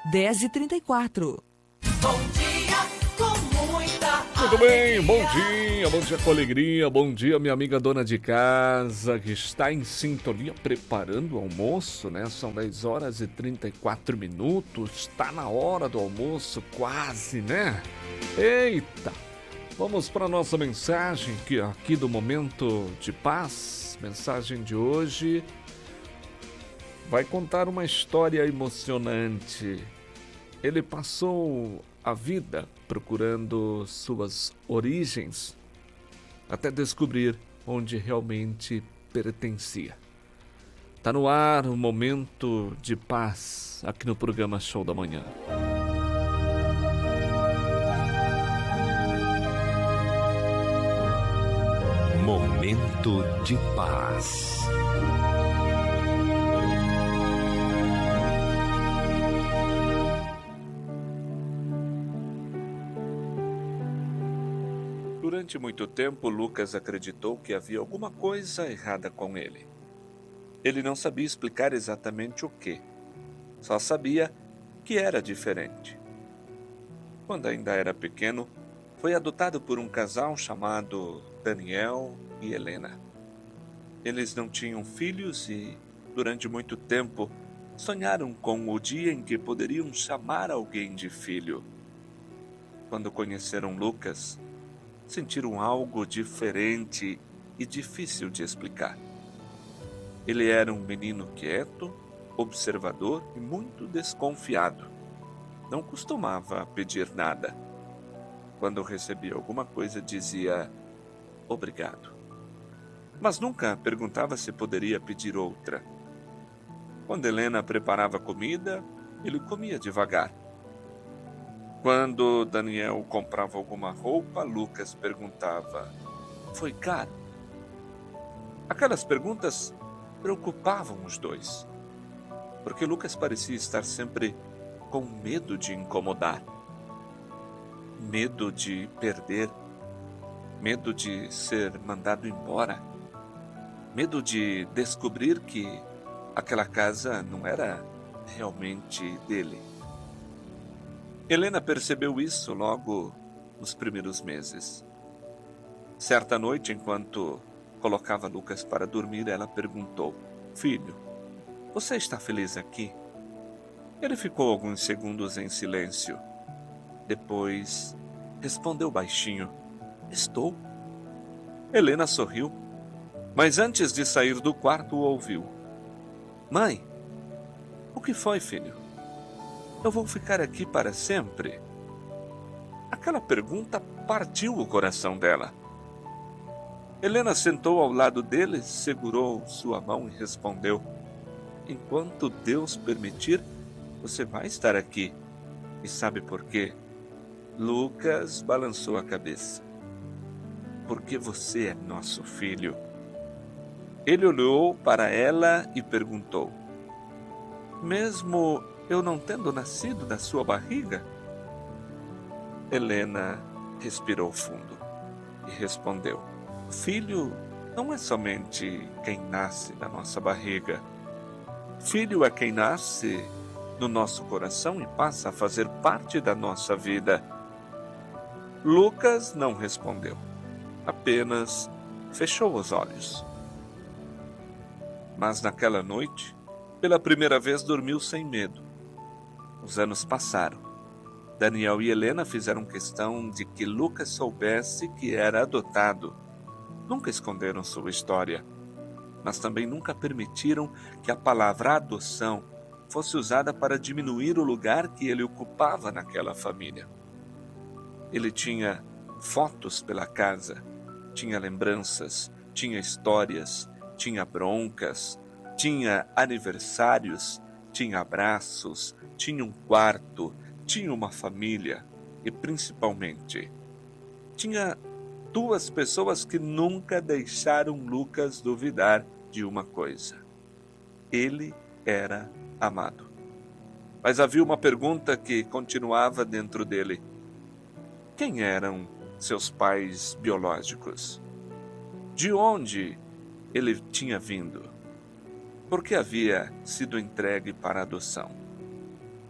10h34. Bom dia com muita Tudo bem, bom dia com alegria, bom dia minha amiga dona de casa que está em sintonia preparando o almoço, né? São 10h34, está na hora do almoço quase, né? Eita, vamos para a nossa mensagem aqui do Momento de Paz. Mensagem de hoje vai contar uma história emocionante. Ele passou a vida procurando suas origens até descobrir onde realmente pertencia. Tá no ar um Momento de Paz aqui no programa Show da Manhã. Momento de Paz. Durante muito tempo, Lucas acreditou que havia alguma coisa errada com ele. Ele não sabia explicar exatamente o que, só sabia que era diferente. Quando ainda era pequeno, foi adotado por um casal chamado Daniel e Helena. Eles não tinham filhos e, durante muito tempo, sonharam com o dia em que poderiam chamar alguém de filho. Quando conheceram Lucas, sentiram algo diferente e difícil de explicar. Ele era um menino quieto, observador e muito desconfiado. Não costumava pedir nada. Quando recebia alguma coisa, dizia obrigado. Mas nunca perguntava se poderia pedir outra. Quando Helena preparava comida, ele comia devagar. Quando Daniel comprava alguma roupa, Lucas perguntava: foi caro? Aquelas perguntas preocupavam os dois, porque Lucas parecia estar sempre com medo de incomodar, medo de perder, medo de ser mandado embora, medo de descobrir que aquela casa não era realmente dele. Helena percebeu isso logo nos primeiros meses. Certa noite, enquanto colocava Lucas para dormir, ela perguntou: filho, você está feliz aqui? Ele ficou alguns segundos em silêncio. Depois, respondeu baixinho: estou. Helena sorriu, mas antes de sair do quarto, ouviu: mãe, o que foi, filho? Eu vou ficar aqui para sempre? Aquela pergunta partiu o coração dela. Helena sentou ao lado dele, segurou sua mão e respondeu: enquanto Deus permitir, você vai estar aqui. E sabe por quê? Lucas balançou a cabeça. Porque você é nosso filho. Ele olhou para ela e perguntou: mesmo eu não tendo nascido da sua barriga? Helena respirou fundo e respondeu: filho não é somente quem nasce da nossa barriga. Filho é quem nasce no nosso coração e passa a fazer parte da nossa vida. Lucas não respondeu, apenas fechou os olhos. Mas naquela noite, pela primeira vez dormiu sem medo. Os anos passaram. Daniel e Helena fizeram questão de que Lucas soubesse que era adotado. Nunca esconderam sua história, mas também nunca permitiram que a palavra adoção fosse usada para diminuir o lugar que ele ocupava naquela família. Ele tinha fotos pela casa, tinha lembranças, tinha histórias, tinha broncas, tinha aniversários, tinha abraços, tinha um quarto, tinha uma família e, principalmente, tinha duas pessoas que nunca deixaram Lucas duvidar de uma coisa: ele era amado. Mas havia uma pergunta que continuava dentro dele: quem eram seus pais biológicos? De onde ele tinha vindo? Por que havia sido entregue para adoção?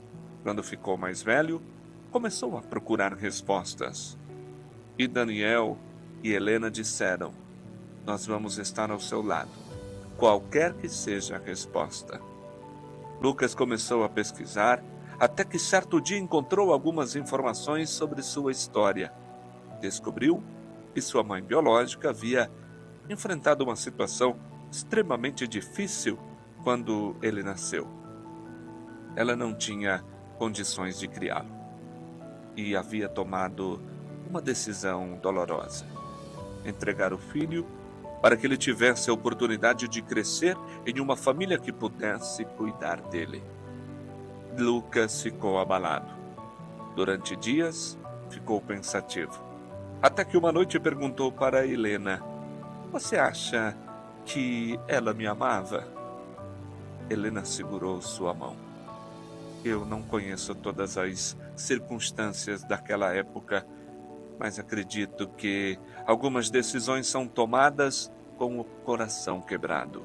Quando ficou mais velho, começou a procurar respostas. E Daniel e Helena disseram: nós vamos estar ao seu lado, qualquer que seja a resposta. Lucas começou a pesquisar, até que certo dia encontrou algumas informações sobre sua história. Descobriu que sua mãe biológica havia enfrentado uma situação extremamente difícil quando ele nasceu. Ela não tinha condições de criá-lo e havia tomado uma decisão dolorosa: entregar o filho para que ele tivesse a oportunidade de crescer em uma família que pudesse cuidar dele. Lucas ficou abalado. Durante dias, ficou pensativo. Até que uma noite perguntou para Helena: você acha que ela me amava? Helena segurou sua mão. Eu não conheço todas as circunstâncias daquela época, mas acredito que algumas decisões são tomadas com o coração quebrado.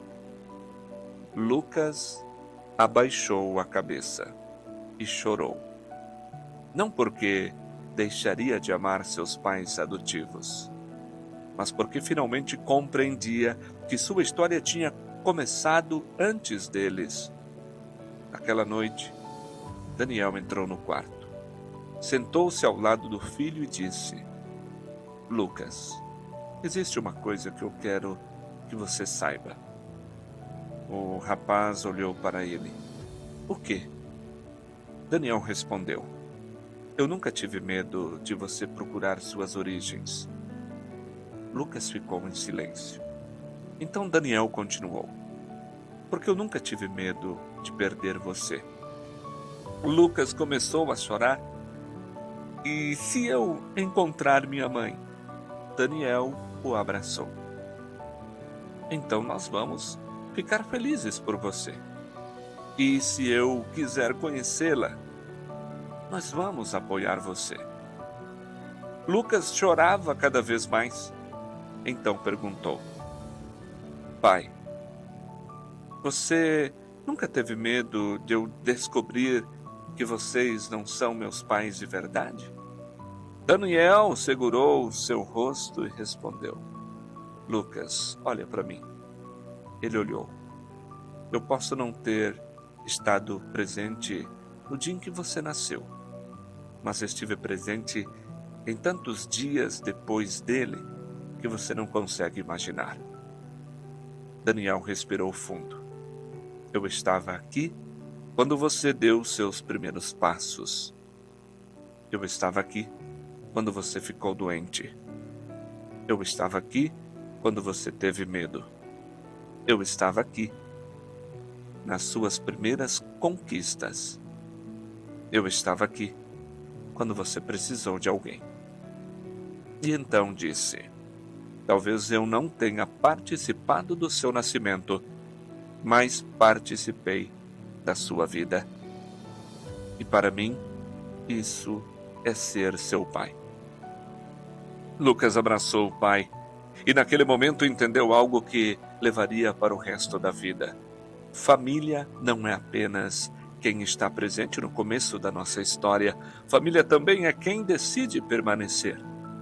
Lucas abaixou a cabeça e chorou. Não porque deixaria de amar seus pais adotivos, mas porque finalmente compreendia que sua história tinha começado antes deles. Naquela noite, Daniel entrou no quarto, sentou-se ao lado do filho e disse: Lucas, existe uma coisa que eu quero que você saiba. O rapaz olhou para ele. O quê? Daniel respondeu: eu nunca tive medo de você procurar suas origens. Lucas ficou em silêncio. Então Daniel continuou: porque eu nunca tive medo de perder você. Lucas começou a chorar. E se eu encontrar minha mãe? Daniel o abraçou. Então nós vamos ficar felizes por você. E se eu quiser conhecê-la, nós vamos apoiar você. Lucas chorava cada vez mais. Então perguntou: pai, você nunca teve medo de eu descobrir que vocês não são meus pais de verdade? Daniel segurou seu rosto e respondeu: Lucas, olha para mim. Ele olhou. Eu posso não ter estado presente no dia em que você nasceu, mas estive presente em tantos dias depois dele que você não consegue imaginar. Daniel respirou fundo. Eu estava aqui quando você deu seus primeiros passos. Eu estava aqui quando você ficou doente. Eu estava aqui quando você teve medo. Eu estava aqui nas suas primeiras conquistas. Eu estava aqui quando você precisou de alguém. E então disse: talvez eu não tenha participado do seu nascimento, mas participei da sua vida. E para mim, isso é ser seu pai. Lucas abraçou o pai e naquele momento entendeu algo que levaria para o resto da vida. Família não é apenas quem está presente no começo da nossa história. Família também é quem decide permanecer.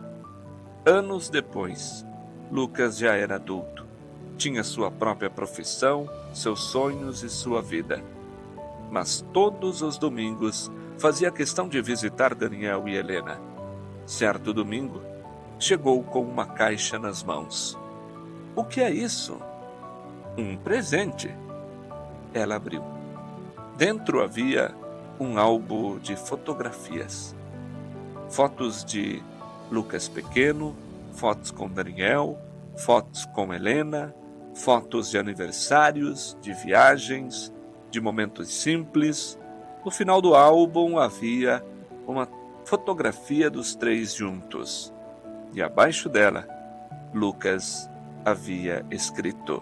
Anos depois, Lucas já era adulto. Tinha sua própria profissão, seus sonhos e sua vida. Mas todos os domingos fazia questão de visitar Daniel e Helena. Certo domingo, chegou com uma caixa nas mãos. O que é isso? Um presente. Ela abriu. Dentro havia um álbum de fotografias. Fotos de Lucas pequeno, fotos com Daniel, fotos com Helena, fotos de aniversários, de viagens, de momentos simples. No final do álbum havia uma fotografia dos três juntos. E abaixo dela, Lucas havia escrito: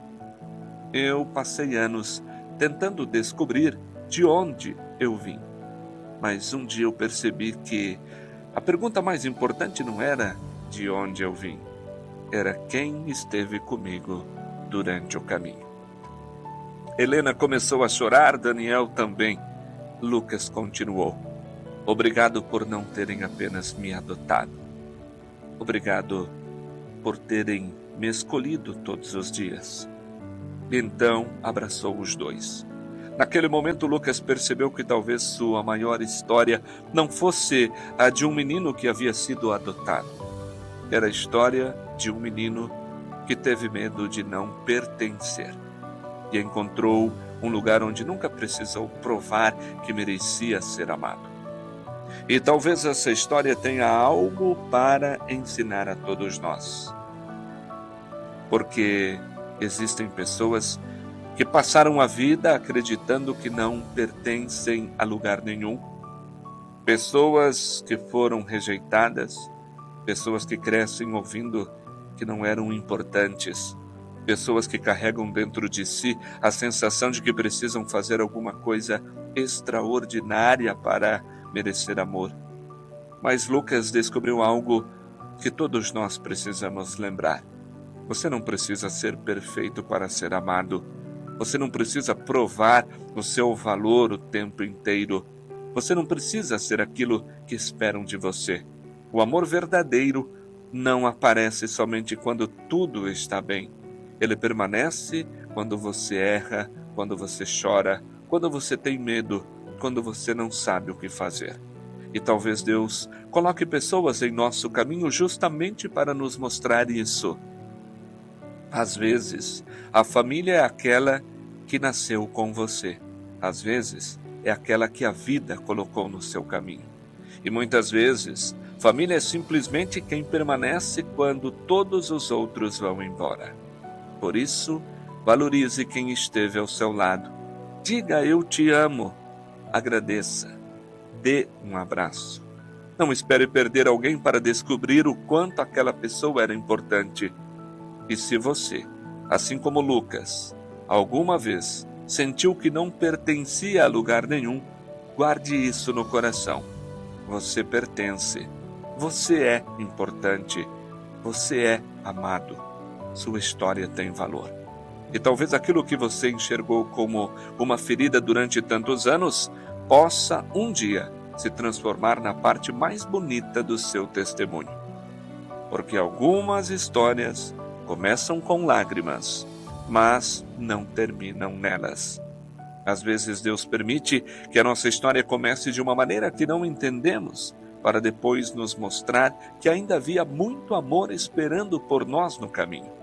eu passei anos tentando descobrir de onde eu vim. Mas um dia eu percebi que a pergunta mais importante não era de onde eu vim, era quem esteve comigo durante o caminho. Helena começou a chorar, Daniel também. Lucas continuou: obrigado por não terem apenas me adotado. Obrigado por terem me escolhido todos os dias. Então abraçou os dois. Naquele momento, Lucas percebeu que talvez sua maior história não fosse a de um menino que havia sido adotado. Era a história de um menino que teve medo de não pertencer e encontrou um lugar onde nunca precisou provar que merecia ser amado. E talvez essa história tenha algo para ensinar a todos nós. Porque existem pessoas que passaram a vida acreditando que não pertencem a lugar nenhum. Pessoas que foram rejeitadas, pessoas que crescem ouvindo que não eram importantes, pessoas que carregam dentro de si a sensação de que precisam fazer alguma coisa extraordinária para merecer amor. Mas Lucas descobriu algo que todos nós precisamos lembrar. Você não precisa ser perfeito para ser amado. Você não precisa provar o seu valor o tempo inteiro. Você não precisa ser aquilo que esperam de você. O amor verdadeiro não aparece somente quando tudo está bem. Ele permanece quando você erra, quando você chora, quando você tem medo, quando você não sabe o que fazer. E talvez Deus coloque pessoas em nosso caminho justamente para nos mostrar isso. Às vezes, a família é aquela que nasceu com você. Às vezes, é aquela que a vida colocou no seu caminho. E muitas vezes, família é simplesmente quem permanece quando todos os outros vão embora. Por isso, valorize quem esteve ao seu lado. Diga eu te amo. Agradeça. Dê um abraço. Não espere perder alguém para descobrir o quanto aquela pessoa era importante. E se você, assim como Lucas, alguma vez sentiu que não pertencia a lugar nenhum, guarde isso no coração. Você pertence. Você é importante. Você é amado. Sua história tem valor. E talvez aquilo que você enxergou como uma ferida durante tantos anos possa um dia se transformar na parte mais bonita do seu testemunho. Porque algumas histórias começam com lágrimas, mas não terminam nelas. Às vezes Deus permite que a nossa história comece de uma maneira que não entendemos, para depois nos mostrar que ainda havia muito amor esperando por nós no caminho.